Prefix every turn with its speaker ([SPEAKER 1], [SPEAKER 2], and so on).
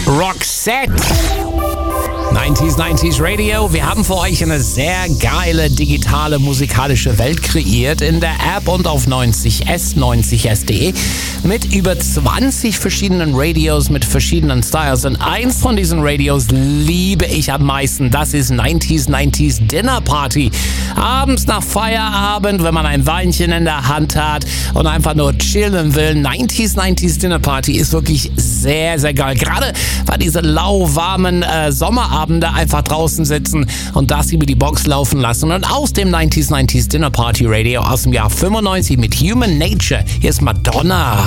[SPEAKER 1] Roxette. 90s Radio. Wir haben für euch eine sehr geile digitale musikalische Welt kreiert in der App und auf 90s.de mit über 20 verschiedenen Radios mit verschiedenen Styles. Und eins von diesen Radios liebe ich am meisten. Das ist 90s Dinner Party. Abends nach Feierabend, wenn man ein Weinchen in der Hand hat und einfach nur chillen will. 90s Dinner Party ist wirklich sehr, sehr geil. Gerade bei diesen lauwarmen Sommerabende einfach draußen sitzen und das über die Box laufen lassen. Und aus dem 90s Dinner Party Radio aus dem Jahr 95 mit Human Nature. Hier ist Madonna.